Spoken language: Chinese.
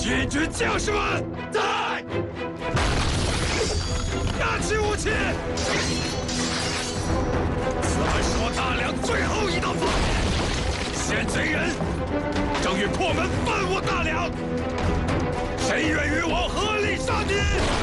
军军将士们，在！拿起武器！此番是我大梁最后一道防线。现贼人正欲破门犯我大梁，谁愿与我合力杀敌？